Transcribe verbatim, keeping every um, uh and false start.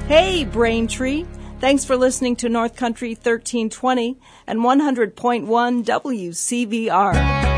Hey, Braintree. Thanks for listening to North Country thirteen twenty and one hundred point one W C V R.